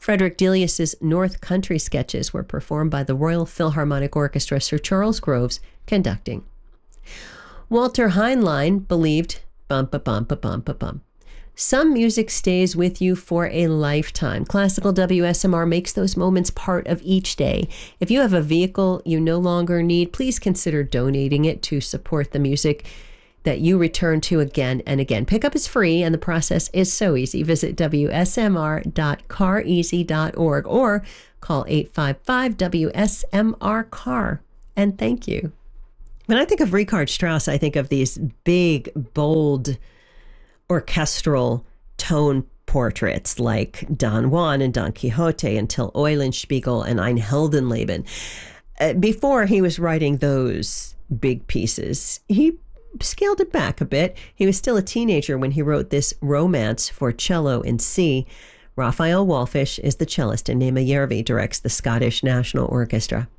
Frederick Delius's North Country sketches were performed by the Royal Philharmonic Orchestra, Sir Charles Groves conducting. Walter Heinlein believed, bum, ba, bum, ba, bum, ba, bum. Some music stays with you for a lifetime. Classical WSMR makes those moments part of each day. If you have a vehicle you no longer need, please consider donating it to support the music that you return to again and again. Pickup is free and the process is so easy. Visit wsmr.careasy.org or call 855-WSMR-CAR. And thank you. When I think of Richard Strauss, I think of these big, bold, orchestral tone portraits like Don Juan and Don Quixote until Eulenspiegel and Ein Heldenleben. Before he was writing those big pieces, he scaled it back a bit. He was still a teenager when he wrote this romance for cello in C. Raphael Wallfisch is the cellist and Nema Järvi directs the Scottish National Orchestra.